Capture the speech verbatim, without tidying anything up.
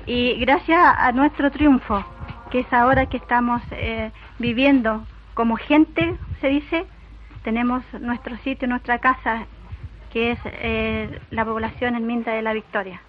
Y gracias a nuestro triunfo, que es ahora que estamos eh, viviendo como gente, se dice, tenemos nuestro sitio, nuestra casa, que es eh, la población en Minda de la Victoria.